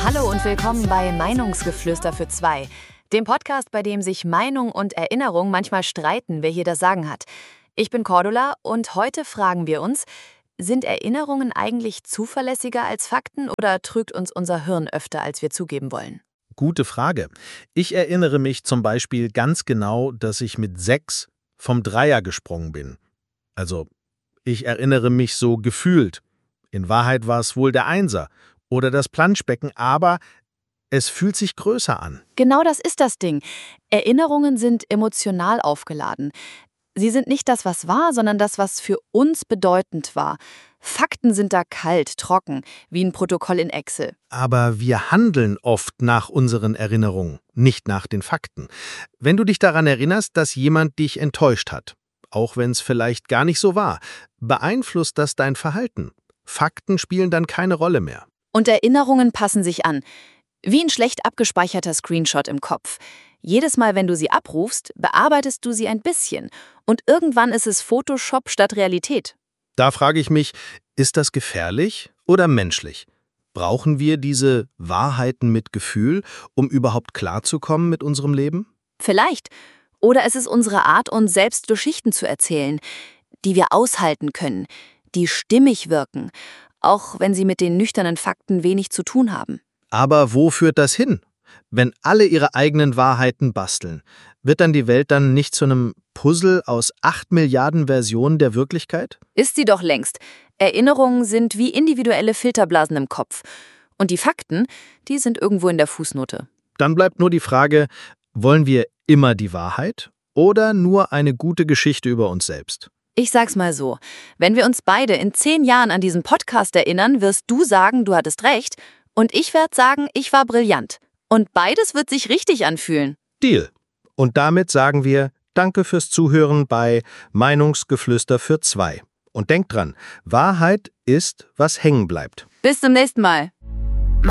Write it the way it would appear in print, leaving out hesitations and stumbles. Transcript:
Hallo und willkommen bei Meinungsgeflüster für zwei, dem Podcast, bei dem sich Meinung und Erinnerung manchmal streiten, wer hier das Sagen hat. Ich bin Cordula und heute fragen wir uns, sind Erinnerungen eigentlich zuverlässiger als Fakten oder trügt uns unser Hirn öfter, als wir zugeben wollen? Gute Frage. Ich erinnere mich zum Beispiel ganz genau, dass ich mit 6 vom Dreier gesprungen bin. Also, ich erinnere mich so gefühlt. In Wahrheit war es wohl der Einser oder das Planschbecken, aber es fühlt sich größer an. Genau das ist das Ding. Erinnerungen sind emotional aufgeladen. Sie sind nicht das, was war, sondern das, was für uns bedeutend war. Fakten sind da kalt, trocken, wie ein Protokoll in Excel. Aber wir handeln oft nach unseren Erinnerungen, nicht nach den Fakten. Wenn du dich daran erinnerst, dass jemand dich enttäuscht hat, auch wenn es vielleicht gar nicht so war, beeinflusst das dein Verhalten. Fakten spielen dann keine Rolle mehr. Und Erinnerungen passen sich an. Wie ein schlecht abgespeicherter Screenshot im Kopf. Jedes Mal, wenn du sie abrufst, bearbeitest du sie ein bisschen. Und irgendwann ist es Photoshop statt Realität. Da frage ich mich, ist das gefährlich oder menschlich? Brauchen wir diese Wahrheiten mit Gefühl, um überhaupt klarzukommen mit unserem Leben? Vielleicht. Oder es ist unsere Art, uns selbst Geschichten zu erzählen, die wir aushalten können, die stimmig wirken, auch wenn sie mit den nüchternen Fakten wenig zu tun haben. Aber wo führt das hin? Wenn alle ihre eigenen Wahrheiten basteln, wird dann die Welt dann nicht zu einem Puzzle aus 8 Milliarden Versionen der Wirklichkeit? Ist sie doch längst. Erinnerungen sind wie individuelle Filterblasen im Kopf. Und die Fakten, die sind irgendwo in der Fußnote. Dann bleibt nur die Frage, wollen wir immer die Wahrheit oder nur eine gute Geschichte über uns selbst? Ich sag's mal so, wenn wir uns beide in 10 Jahren an diesen Podcast erinnern, wirst du sagen, du hattest recht, und ich werde sagen, ich war brillant. Und beides wird sich richtig anfühlen. Deal. Und damit sagen wir Danke fürs Zuhören bei Meinungsgeflüster für zwei. Und denkt dran, Wahrheit ist, was hängen bleibt. Bis zum nächsten Mal.